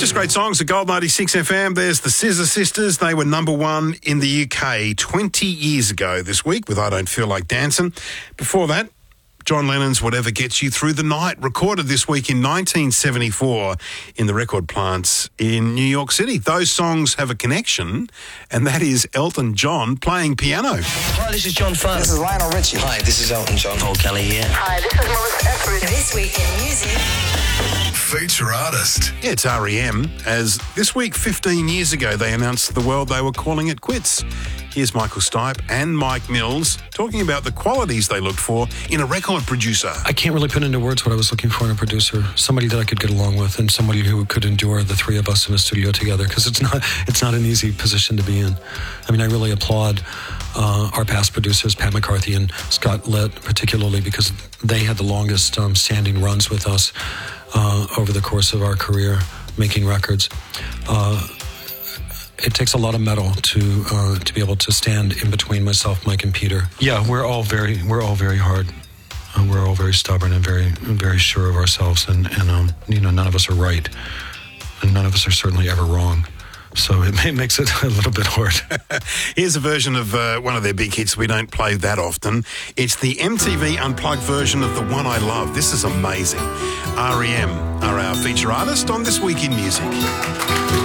Just great songs at Gold 96 FM. There's the Scissor Sisters. They were number one in the UK 20 years ago this week with I Don't Feel Like Dancing. Before that, John Lennon's Whatever Gets You Through the Night, recorded this week in 1974 in the record plants in New York City. Those songs have a connection, and that is Elton John playing piano. Hi, this is John Farr. This is Lionel Richie. Hi, this is Elton John. Paul Kelly here. Hi, this is Melissa Etheridge. This Week in Music. Feature artist. Yeah, it's R.E.M. as this week 15 years ago they announced to the world they were calling it quits. Here's Michael Stipe and Mike Mills talking about the qualities they looked for in a record producer. I can't really put into words what I was looking for in a producer. Somebody that I could get along with and somebody who could endure the three of us in a studio together, because it's not an easy position to be in. I mean, I really applaud our past producers, Pat McCarthy and Scott Lett, particularly because they had the longest standing runs with us over the course of our career making records. It takes a lot of mettle to be able to stand in between myself, Mike, and Peter. Yeah, we're all very hard. We're all very stubborn and very sure of ourselves, and none of us are right, and none of us are certainly ever wrong. So it makes it a little bit hard. Here's a version of one of their big hits we don't play that often. It's the MTV Unplugged version of The One I Love. This is amazing. R.E.M. are our feature artist on This Week in Music.